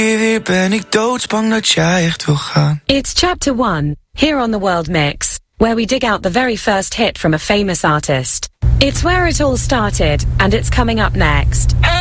Wie ben ik doodsbang dat jij echt wil gaan. It's chapter 1, here on the World Mix, where we dig out the very first hit from a famous artist. It's where it all started, and it's coming up next. Hey!